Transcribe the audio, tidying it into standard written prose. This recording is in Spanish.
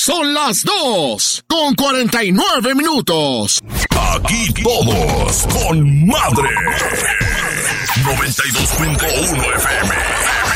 Son las 2:49. Aquí todos con madre. 92.1 FM.